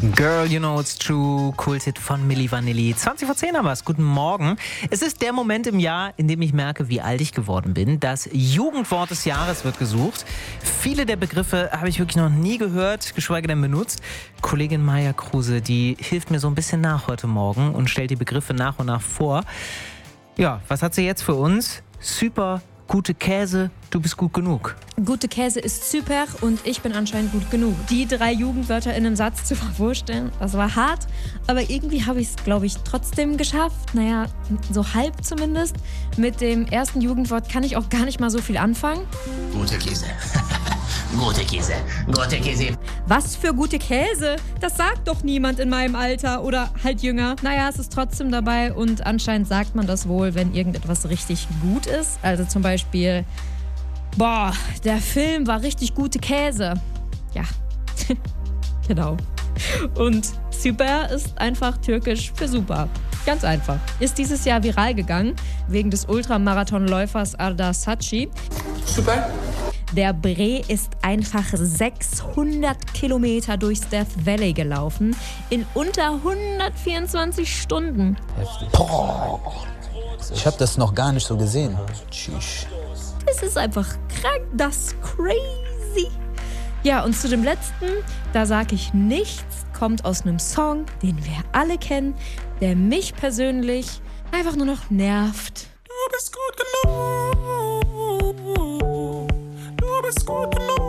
Girl, you know it's true. Kulthit von Milli Vanilli. 20 vor 10 haben wir's. Guten Morgen. Es ist der Moment im Jahr, in dem ich merke, wie alt ich geworden bin. Das Jugendwort des Jahres wird gesucht. Viele der Begriffe habe ich wirklich noch nie gehört, geschweige denn benutzt. Kollegin Maja Kruse, die hilft mir so ein bisschen nach heute Morgen und stellt die Begriffe nach und nach vor. Ja, was hat sie jetzt für uns? Super gute Käse, du bist gut genug. Gute Käse ist super und ich bin anscheinend gut genug. Die 3 Jugendwörter in einem Satz zu verwursteln, das war hart, aber irgendwie habe ich es, glaube ich, trotzdem geschafft. Naja, so halb zumindest. Mit dem ersten Jugendwort kann ich auch gar nicht mal so viel anfangen. Gute Käse. Gute Käse. Gute Käse. Was für gute Käse? Das sagt doch niemand in meinem Alter oder halt jünger. Naja, es ist trotzdem dabei und anscheinend sagt man das wohl, wenn irgendetwas richtig gut ist. Also zum Beispiel, boah, der Film war richtig gute Käse. Ja, genau. Und super ist einfach türkisch für super. Ganz einfach. Ist dieses Jahr viral gegangen, wegen des Ultramarathonläufers Arda Saatchi. Super. Der Bre ist einfach 600 Kilometer durchs Death Valley gelaufen in unter 124 Stunden. Heftig. Boah. Ich habe das noch gar nicht so gesehen. Tschüss. Das ist einfach krank, das ist crazy. Ja, und zu dem letzten, da sag ich nichts, kommt aus einem Song, den wir alle kennen, der mich persönlich einfach nur noch nervt. Du bist gut genug.